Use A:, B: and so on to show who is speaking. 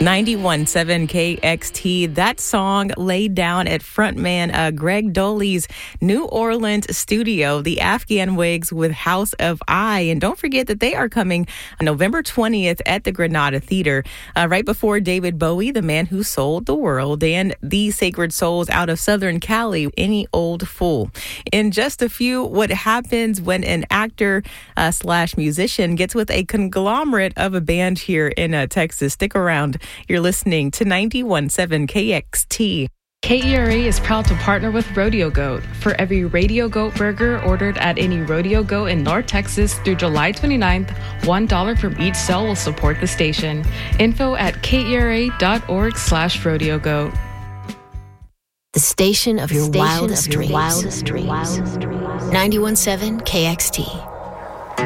A: 91.7 KXT. That song laid down at frontman Greg Doley's New Orleans studio, the Afghan Wigs with House of I. And don't forget that they are coming November 20th at the Granada Theater, right before David Bowie, the man who sold the world, and the Sacred Souls out of Southern Cali, Any Old Fool. In just a few, what happens when an actor slash musician gets with a conglomerate of a band here in Texas. Stick around. You're listening to 91.7 KXT.
B: KERA is proud to partner with Rodeo Goat. For every Rodeo Goat burger ordered at any Rodeo Goat in North Texas through July 29th, $1 from each sale will support the station. Info at kera.org/Rodeo Goat.
C: The station of your wildest dreams. 91.7 KXT.